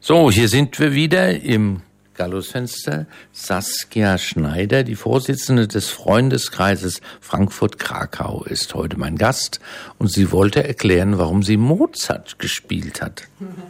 So, hier sind wir wieder im Gallusfenster. Saskia Schneider, die Vorsitzende des Freundeskreises Frankfurt-Krakau, ist heute mein Gast. Und sie wollte erklären, warum sie Mozart gespielt hat.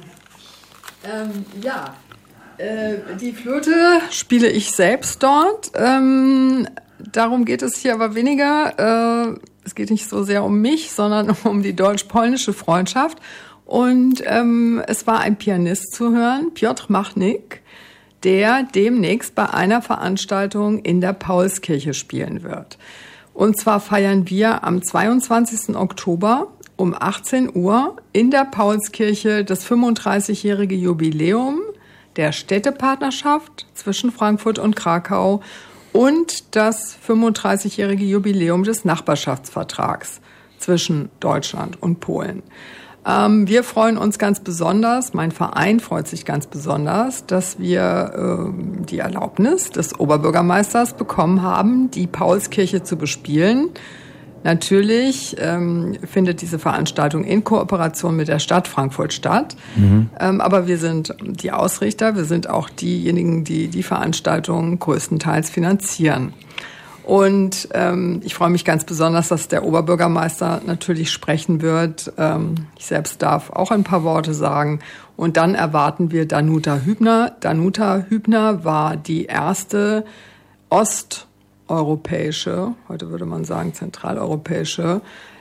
Die Flöte spiele ich selbst dort. Darum geht es hier aber weniger. Es geht nicht so sehr um mich, sondern um die deutsch-polnische Freundschaft. Und es war ein Pianist zu hören, Piotr Machnik, der demnächst bei einer Veranstaltung in der Paulskirche spielen wird. Und zwar feiern wir am 22. Oktober um 18 Uhr in der Paulskirche das 35-jährige Jubiläum der Städtepartnerschaft zwischen Frankfurt und Krakau und das 35-jährige Jubiläum des Nachbarschaftsvertrags zwischen Deutschland und Polen. Wir freuen uns ganz besonders, mein Verein freut sich ganz besonders, dass wir die Erlaubnis des Oberbürgermeisters bekommen haben, die Paulskirche zu bespielen. Natürlich findet diese Veranstaltung in Kooperation mit der Stadt Frankfurt statt. Aber wir sind die Ausrichter, wir sind auch diejenigen, die die Veranstaltung größtenteils finanzieren. Und ich freue mich ganz besonders, dass der Oberbürgermeister natürlich sprechen wird. Ich selbst darf auch ein paar Worte sagen. Und dann erwarten wir Danuta Hübner. Danuta Hübner war die erste osteuropäische, heute würde man sagen zentraleuropäische,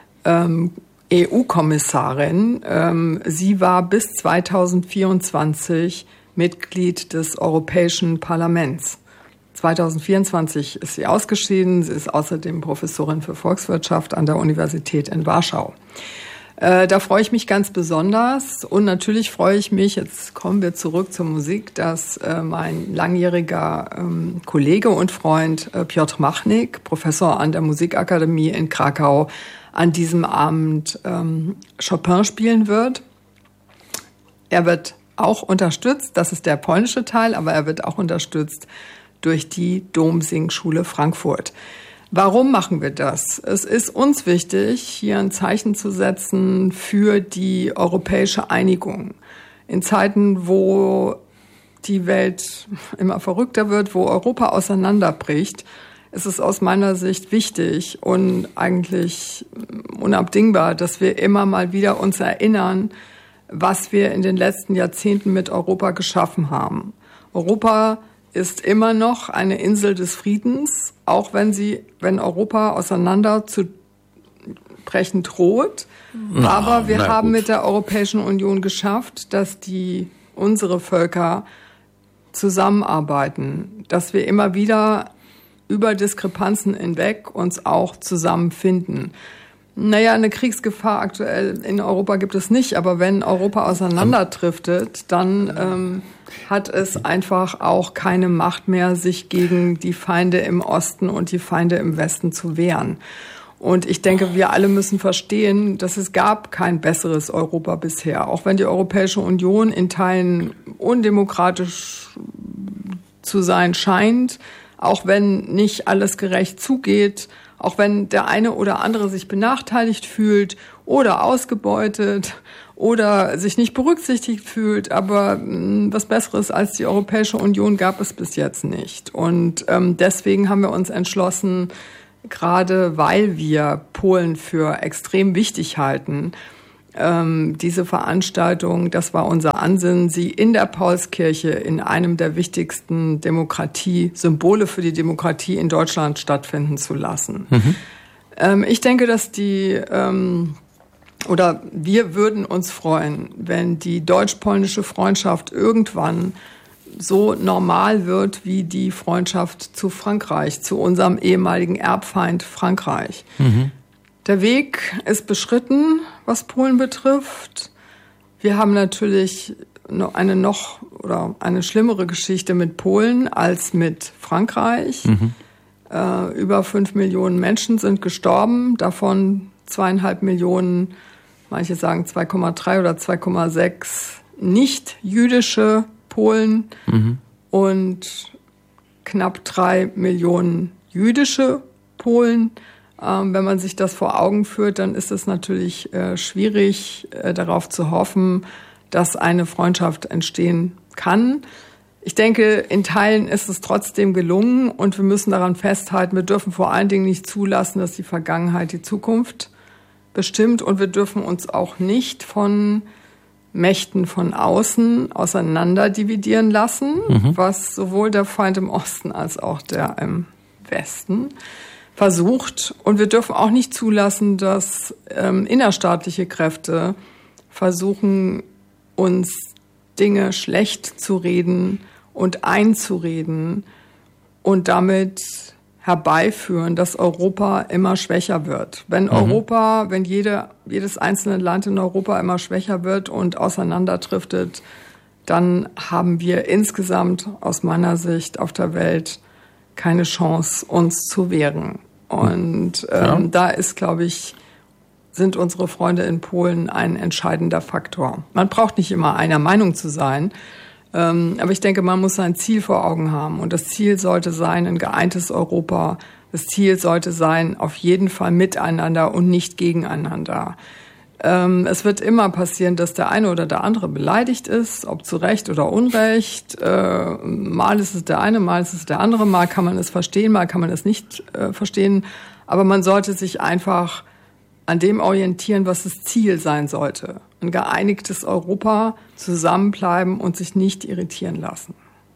EU-Kommissarin. Sie war bis 2024 Mitglied des Europäischen Parlaments. 2024 ist sie ausgeschieden. Sie ist außerdem Professorin für Volkswirtschaft an der Universität in Warschau. Da freue ich mich ganz besonders. Und natürlich freue ich mich, jetzt kommen wir zurück zur Musik, dass mein langjähriger Kollege und Freund Piotr Machnik, Professor an der Musikakademie in Krakau, an diesem Abend Chopin spielen wird. Er wird auch unterstützt, das ist der polnische Teil, aber er wird auch unterstützt durch die Domsingschule Frankfurt. Warum machen wir das? Es ist uns wichtig, hier ein Zeichen zu setzen für die europäische Einigung. In Zeiten, wo die Welt immer verrückter wird, wo Europa auseinanderbricht, ist es aus meiner Sicht wichtig und eigentlich unabdingbar, dass wir immer mal wieder uns erinnern, was wir in den letzten Jahrzehnten mit Europa geschaffen haben. Europa ist immer noch eine Insel des Friedens, auch wenn Europa auseinanderzubrechen droht. Aber wir haben mit der Europäischen Union geschafft, dass unsere Völker zusammenarbeiten, dass wir immer wieder über Diskrepanzen hinweg uns auch zusammenfinden. Eine Kriegsgefahr aktuell in Europa gibt es nicht, aber wenn Europa auseinanderdriftet, dann hat es einfach auch keine Macht mehr, sich gegen die Feinde im Osten und die Feinde im Westen zu wehren. Und ich denke, wir alle müssen verstehen, dass es gab kein besseres Europa bisher. Auch wenn die Europäische Union in Teilen undemokratisch zu sein scheint, auch wenn nicht alles gerecht zugeht, auch wenn der eine oder andere sich benachteiligt fühlt oder ausgebeutet oder sich nicht berücksichtigt fühlt. Aber was Besseres als die Europäische Union gab es bis jetzt nicht. Und deswegen haben wir uns entschlossen, gerade weil wir Polen für extrem wichtig halten, diese Veranstaltung, das war unser Ansinnen, sie in der Paulskirche in einem der wichtigsten Symbole für die Demokratie in Deutschland stattfinden zu lassen. Ich denke, dass wir würden uns freuen, wenn die deutsch-polnische Freundschaft irgendwann so normal wird wie die Freundschaft zu Frankreich, zu unserem ehemaligen Erbfeind Frankreich. Der Weg ist beschritten, was Polen betrifft. Wir haben natürlich eine schlimmere Geschichte mit Polen als mit Frankreich. Über 5 Millionen Menschen sind gestorben, davon 2,5 Millionen, manche sagen 2,3 oder 2,6 nicht-jüdische Polen und knapp 3 Millionen jüdische Polen. Wenn man sich das vor Augen führt, dann ist es natürlich schwierig, darauf zu hoffen, dass eine Freundschaft entstehen kann. Ich denke, in Teilen ist es trotzdem gelungen und wir müssen daran festhalten, wir dürfen vor allen Dingen nicht zulassen, dass die Vergangenheit die Zukunft bestimmt und wir dürfen uns auch nicht von Mächten von außen auseinander dividieren lassen, was sowohl der Feind im Osten als auch der im Westen versucht. Und wir dürfen auch nicht zulassen, dass innerstaatliche Kräfte versuchen, uns Dinge schlecht zu reden und einzureden und damit herbeiführen, dass Europa immer schwächer wird. Wenn jedes einzelne Land in Europa immer schwächer wird und auseinanderdriftet, dann haben wir insgesamt aus meiner Sicht auf der Welt keine Chance, uns zu wehren. Und da ist, glaube ich, sind unsere Freunde in Polen ein entscheidender Faktor. Man braucht nicht immer einer Meinung zu sein, aber ich denke, man muss sein Ziel vor Augen haben. Und das Ziel sollte sein, ein geeintes Europa. Das Ziel sollte sein, auf jeden Fall miteinander und nicht gegeneinander. Es wird immer passieren, dass der eine oder der andere beleidigt ist, ob zu Recht oder Unrecht. Mal ist es der eine, mal ist es der andere. Mal kann man es verstehen, mal kann man es nicht verstehen. Aber man sollte sich einfach an dem orientieren, was das Ziel sein sollte. Ein geeinigtes Europa, zusammenbleiben und sich nicht irritieren lassen.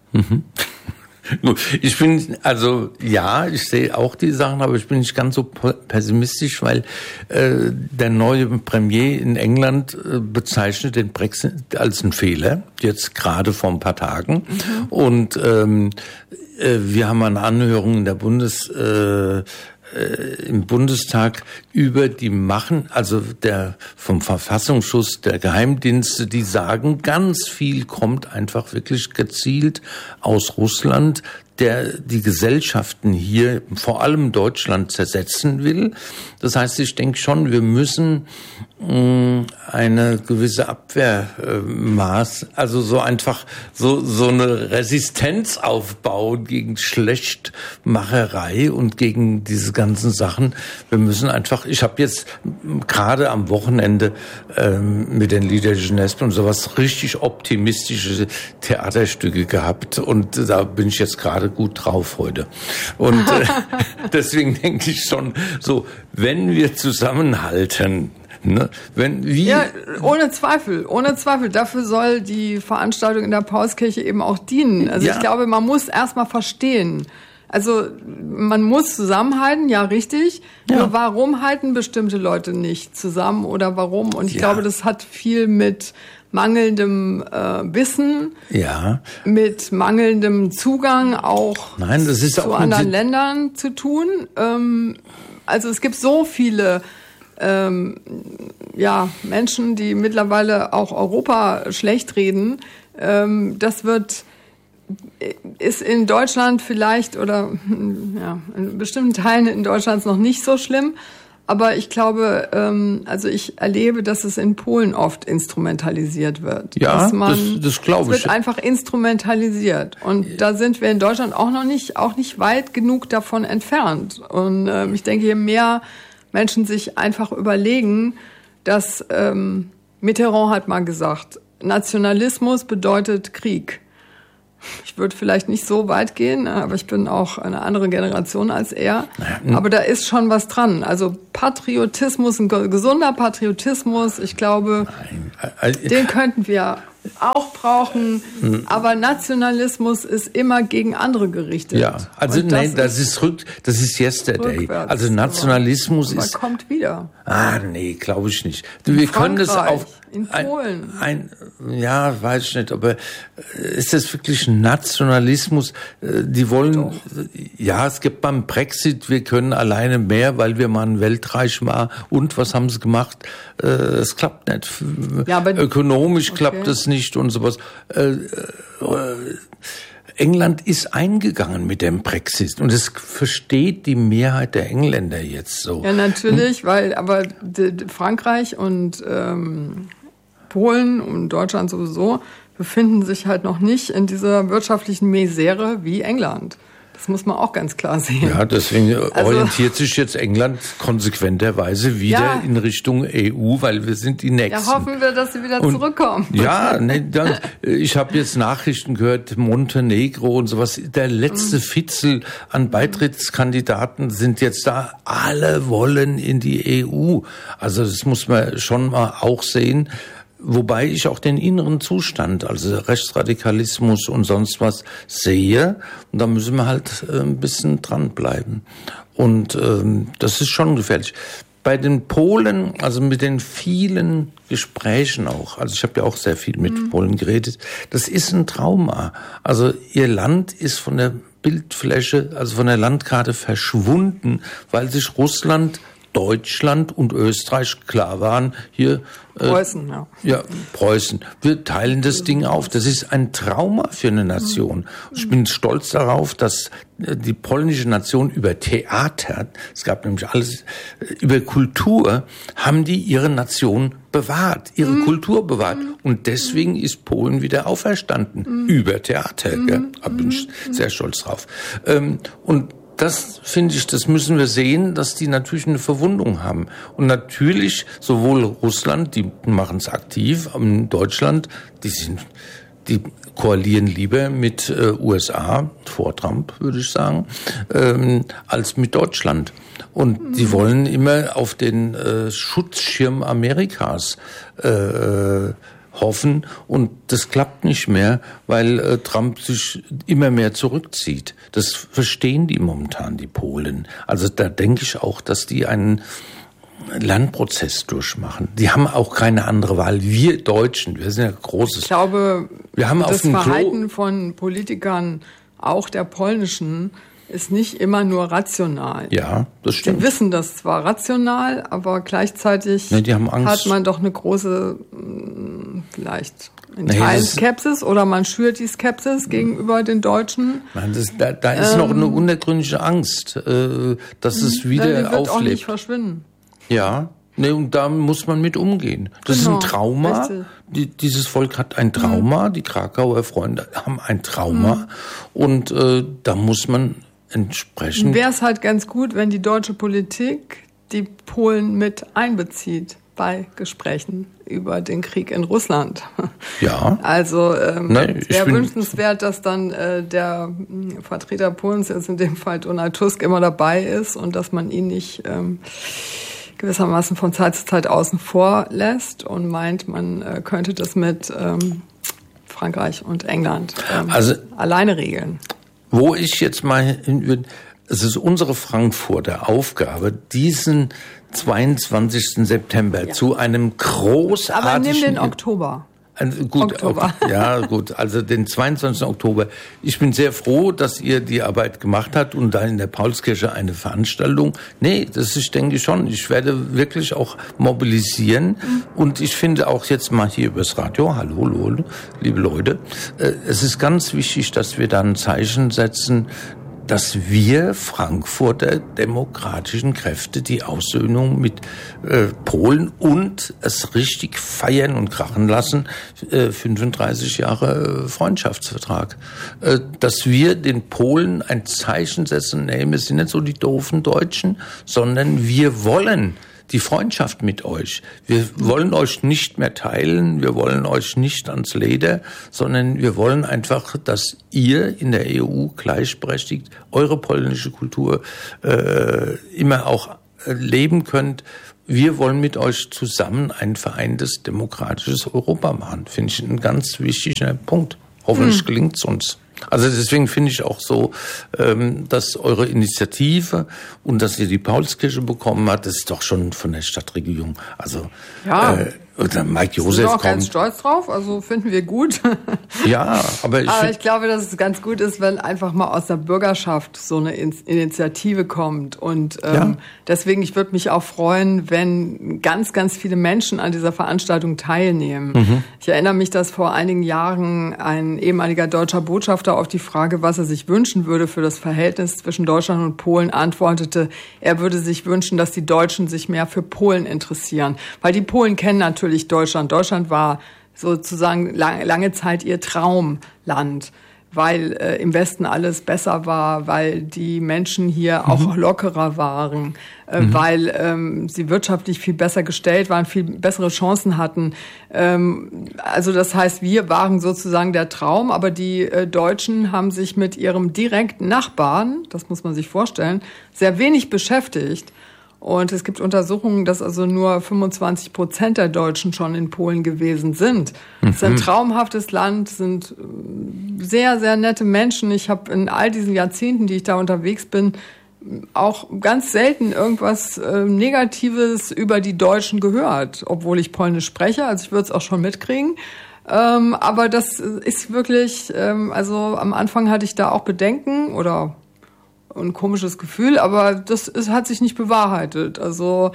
Ich sehe auch die Sachen, aber ich bin nicht ganz so pessimistisch, weil der neue Premier in England bezeichnet den Brexit als einen Fehler, jetzt gerade vor ein paar Tagen. Und wir haben eine Anhörung in der im Bundestag über die vom Verfassungsschutz, der Geheimdienste, die sagen, ganz viel kommt einfach wirklich gezielt aus Russland, der die Gesellschaften hier, vor allem Deutschland, zersetzen will. Das heißt, ich denke schon, wir müssen eine gewisse Abwehrmaß, also so einfach so eine Resistenz aufbauen gegen Schlechtmacherei und gegen diese ganzen Sachen. Wir müssen einfach, ich habe jetzt gerade am Wochenende mit den Lieder de Jeunesse und sowas richtig optimistische Theaterstücke gehabt und da bin ich jetzt gerade gut drauf heute. Und deswegen denke ich schon so, wenn wir zusammenhalten, ne, ohne Zweifel. Dafür soll die Veranstaltung in der Paulskirche eben auch dienen. Also ich glaube, man muss erstmal verstehen. Also man muss zusammenhalten, ja richtig. Ja. Nur warum halten bestimmte Leute nicht zusammen oder warum? Und ich glaube, das hat viel mit mangelndem Wissen, mit mangelndem Zugang auch zu anderen Ländern zu tun. Also es gibt so viele Menschen, die mittlerweile auch Europa schlecht reden. Ist in Deutschland vielleicht oder in bestimmten Teilen in Deutschland noch nicht so schlimm. Aber ich glaube, ich erlebe, dass es in Polen oft instrumentalisiert wird. Ja, das glaube ich. Es wird einfach instrumentalisiert. Und da sind wir in Deutschland auch nicht weit genug davon entfernt. Und ich denke, je mehr Menschen sich einfach überlegen, dass Mitterrand hat mal gesagt, Nationalismus bedeutet Krieg. Ich würde vielleicht nicht so weit gehen, aber ich bin auch eine andere Generation als er. Aber da ist schon was dran. Also Patriotismus, ein gesunder Patriotismus, ich glaube, den könnten wir auch brauchen. Aber Nationalismus ist immer gegen andere gerichtet. Ja, also das ist yesterday. Also Nationalismus ist... Aber kommt wieder. Glaube ich nicht. Wir können das auf... In Polen. Weiß ich nicht, aber ist das wirklich Nationalismus? Die wollen, es gibt beim Brexit, wir können alleine mehr, weil wir mal ein Weltreich waren. Und was haben sie gemacht? Es klappt nicht. Ja, aber ökonomisch klappt es nicht und sowas. England ist eingegangen mit dem Brexit und es versteht die Mehrheit der Engländer jetzt so. Ja, natürlich, aber Frankreich und Polen und Deutschland sowieso befinden sich halt noch nicht in dieser wirtschaftlichen Misere wie England. Das muss man auch ganz klar sehen. Ja, deswegen orientiert sich jetzt England konsequenterweise wieder in Richtung EU, weil wir sind die Nächsten. Ja, hoffen wir, dass sie wieder zurückkommen. Ja, ich habe jetzt Nachrichten gehört, Montenegro und sowas. Der letzte Fitzel an Beitrittskandidaten sind jetzt da. Alle wollen in die EU. Also das muss man schon mal auch sehen. Wobei ich auch den inneren Zustand, also Rechtsradikalismus und sonst was sehe. Und da müssen wir halt ein bisschen dranbleiben. Und das ist schon gefährlich. Bei den Polen, also mit den vielen Gesprächen auch, also ich habe ja auch sehr viel mit Polen geredet, das ist ein Trauma. Also ihr Land ist von der Bildfläche, also von der Landkarte verschwunden, weil sich Russland, Deutschland und Österreich klar waren, hier Preußen, ja, Preußen. Wir teilen das Ding auf. Das ist ein Trauma für eine Nation. Ich bin stolz darauf, dass die polnische Nation über Theater, es gab nämlich alles, über Kultur, haben die ihre Nation bewahrt, ihre Kultur bewahrt. Und deswegen ist Polen wieder auferstanden. Über Theater. Da bin ich sehr stolz drauf. Und das finde ich, das müssen wir sehen, dass die natürlich eine Verwundung haben. Und natürlich sowohl Russland, die machen es aktiv, Deutschland, die koalieren lieber mit USA, vor Trump würde ich sagen, als mit Deutschland. Und die wollen immer auf den Schutzschirm Amerikas hoffen, und das klappt nicht mehr, weil Trump sich immer mehr zurückzieht. Das verstehen die momentan, die Polen. Also da denke ich auch, dass die einen Lernprozess durchmachen. Die haben auch keine andere Wahl. Wir Deutschen, wir sind ja großes. Ich glaube, wir haben das Verhalten von Politikern, auch der polnischen, ist nicht immer nur rational. Ja, das stimmt. Sie wissen das zwar rational, aber gleichzeitig die haben Angst. Hat man doch eine große, vielleicht in Teilen Skepsis, oder man schürt die Skepsis gegenüber den Deutschen. Nein, da ist noch eine unergründliche Angst, dass es wieder die wird auflebt. auch nicht verschwinden. Ja, und da muss man mit umgehen. Das ist ein Trauma. Dieses Volk hat ein Trauma. Die Krakauer Freunde haben ein Trauma. Und da muss man entsprechend... Wäre es halt ganz gut, wenn die deutsche Politik die Polen mit einbezieht bei Gesprächen über den Krieg in Russland. Ja. Also wäre wünschenswert, dass dann der Vertreter Polens, jetzt in dem Fall Donald Tusk, immer dabei ist und dass man ihn nicht gewissermaßen von Zeit zu Zeit außen vor lässt und meint, man könnte das mit Frankreich und England alleine regeln. Wo ich jetzt mal hin würde, es ist unsere Frankfurter Aufgabe, diesen 22. September zu einem großartigen... Aber nimm den Oktober. Oktober. Ja, gut. Also den 22. Oktober. Ich bin sehr froh, dass ihr die Arbeit gemacht habt und da in der Paulskirche eine Veranstaltung. Nee, das ist, denke ich schon. Ich werde wirklich auch mobilisieren. Und ich finde auch jetzt mal hier übers Radio, hallo, liebe Leute, es ist ganz wichtig, dass wir da ein Zeichen setzen, dass wir Frankfurter demokratischen Kräfte die Aussöhnung mit Polen und es richtig feiern und krachen lassen, 35 Jahre Freundschaftsvertrag. Dass wir den Polen ein Zeichen setzen, nee, wir sind nicht so die doofen Deutschen, sondern wir wollen die Freundschaft mit euch. Wir wollen euch nicht mehr teilen, wir wollen euch nicht ans Leder, sondern wir wollen einfach, dass ihr in der EU gleichberechtigt eure polnische Kultur immer auch leben könnt. Wir wollen mit euch zusammen ein vereintes demokratisches Europa machen. Finde ich ein ganz wichtiger Punkt. Hoffentlich gelingt es uns. Also deswegen finde ich auch so, dass eure Initiative und dass ihr die Paulskirche bekommen habt, das ist doch schon von der Stadtregierung. Also Mike Josef sind auch ganz stolz drauf, also finden wir gut. Ja, aber ich glaube, dass es ganz gut ist, wenn einfach mal aus der Bürgerschaft so eine Initiative kommt. Und deswegen, ich würde mich auch freuen, wenn ganz, ganz viele Menschen an dieser Veranstaltung teilnehmen. Ich erinnere mich, dass vor einigen Jahren ein ehemaliger deutscher Botschafter auf die Frage, was er sich wünschen würde für das Verhältnis zwischen Deutschland und Polen, antwortete, er würde sich wünschen, dass die Deutschen sich mehr für Polen interessieren. Weil die Polen kennen natürlich Deutschland. Deutschland war sozusagen lange Zeit ihr Traumland. weil im Westen alles besser war, weil die Menschen hier auch lockerer waren, weil sie wirtschaftlich viel besser gestellt waren, viel bessere Chancen hatten. Also das heißt, wir waren sozusagen der Traum, aber die Deutschen haben sich mit ihrem direkten Nachbarn, das muss man sich vorstellen, sehr wenig beschäftigt. Und es gibt Untersuchungen, dass also nur 25% der Deutschen schon in Polen gewesen sind. Es ist ein traumhaftes Land, sind sehr, sehr nette Menschen. Ich habe in all diesen Jahrzehnten, die ich da unterwegs bin, auch ganz selten irgendwas Negatives über die Deutschen gehört, obwohl ich Polnisch spreche. Also ich würde es auch schon mitkriegen. Aber das ist wirklich, also am Anfang hatte ich da auch Bedenken oder ein komisches Gefühl, aber hat sich nicht bewahrheitet. Also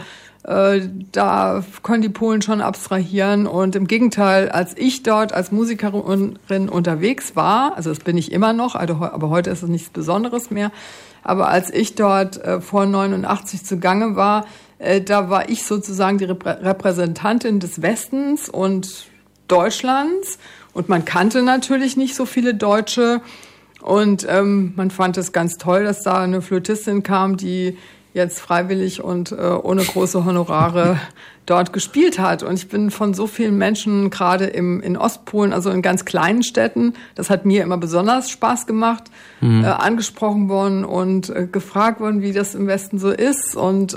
da können die Polen schon abstrahieren und im Gegenteil, als ich dort als Musikerin unterwegs war, also das bin ich immer noch, aber heute ist es nichts Besonderes mehr, aber als ich dort vor 89 zugange war, da war ich sozusagen die Repräsentantin des Westens und Deutschlands und man kannte natürlich nicht so viele Deutsche. Und man fand es ganz toll, dass da eine Flötistin kam, die jetzt freiwillig und ohne große Honorare dort gespielt hat. Und ich bin von so vielen Menschen, gerade in Ostpolen, also in ganz kleinen Städten, das hat mir immer besonders Spaß gemacht, angesprochen worden und gefragt worden, wie das im Westen so ist. Und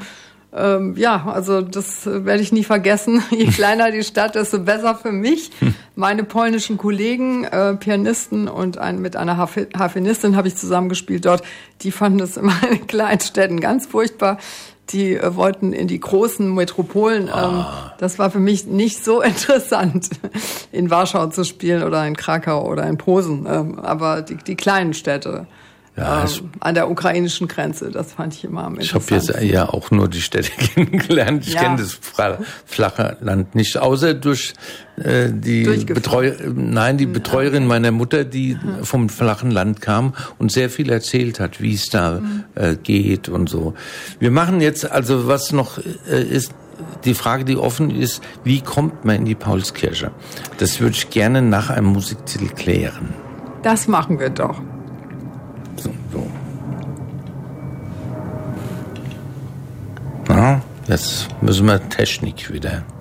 ja, also das werde ich nie vergessen. Je kleiner die Stadt, desto besser für mich. Meine polnischen Kollegen, Pianisten und mit einer Harfenistin habe ich zusammengespielt dort. Die fanden das in meinen kleinen Städten ganz furchtbar. Die wollten in die großen Metropolen. Das war für mich nicht so interessant, in Warschau zu spielen oder in Krakau oder in Posen. Aber die kleinen Städte. Ja, an der ukrainischen Grenze, das fand ich immer am interessantesten. Ich habe jetzt ja auch nur die Städte kennengelernt. Ich kenne das flache Land nicht, außer durch die Betreuerin meiner Mutter, die vom flachen Land kam und sehr viel erzählt hat, wie es da geht und so. Wir machen jetzt, also was noch ist, die Frage, die offen ist, wie kommt man in die Paulskirche? Das würde ich gerne nach einem Musiktitel klären. Das machen wir doch. So. Ja, jetzt müssen wir Technik wieder.